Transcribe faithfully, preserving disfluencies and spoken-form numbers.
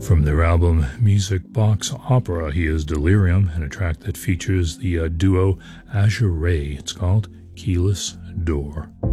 From their album Music Box Opera, here's Delirium, and a track that features the uh, duo Azure Ray. It's called Keyless Door.